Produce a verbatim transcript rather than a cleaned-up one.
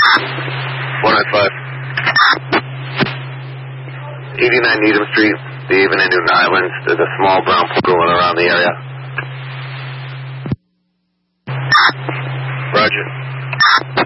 one oh five. eighty-nine Needham Street, the Haven and Newton Islands. There's a small brown pool going around the area. Roger.